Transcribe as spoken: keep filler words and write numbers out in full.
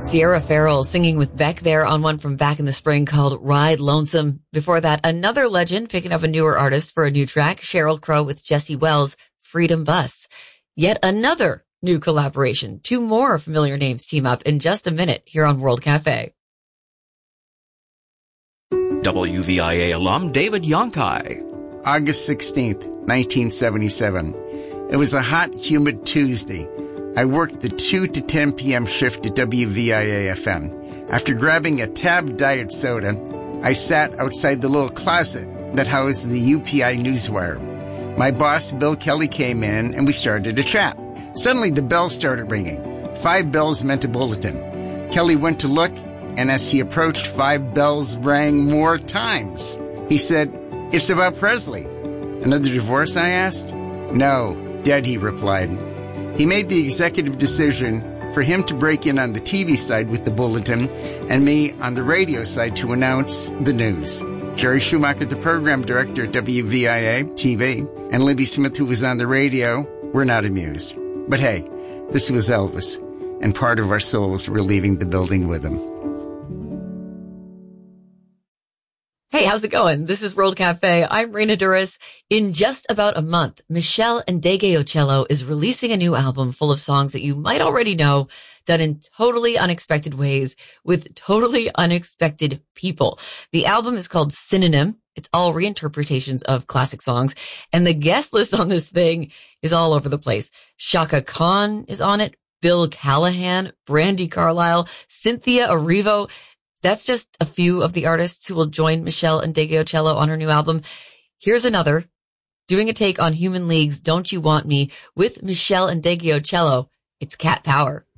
Sierra Farrell singing with Beck there on one from back in the spring called Ride Lonesome. Before that, another legend picking up a newer artist for a new track, Sheryl Crow with Jesse Wells, Freedom Bus. Yet another new collaboration. Two more familiar names team up in just a minute here on World Cafe. W V I A alum David Yonkai. August sixteenth, nineteen seventy-seven. It was a hot, humid Tuesday. I worked the two to ten p.m. shift at W V I A F M. After grabbing a Tab diet soda, I sat outside the little closet that housed the U P I Newswire. My boss, Bill Kelly, came in and we started to chat. Suddenly the bell started ringing. Five bells meant a bulletin. Kelly went to look, and as he approached, five bells rang more times. He said, "It's about Presley." "Another divorce?" I asked. "No, dead," he replied. He made the executive decision for him to break in on the T V side with the bulletin and me on the radio side to announce the news. Jerry Schumacher, the program director at W V I A T V, and Libby Smith, who was on the radio, were not amused. But hey, this was Elvis, and part of our souls were leaving the building with him. Hey, how's it going? This is World Cafe. I'm Raina Duras. In just about a month, Meshell Ndegeocello is releasing a new album full of songs that you might already know, done in totally unexpected ways with totally unexpected people. The album is called Synonym. It's all reinterpretations of classic songs. And the guest list on this thing is all over the place. Chaka Khan is on it, Bill Callahan, Brandi Carlile, Cynthia Erivo. That's just a few of the artists who will join Meshell Ndegeocello on her new album. Here's another, doing a take on Human League's Don't You Want Me with Meshell Ndegeocello. It's Cat Power.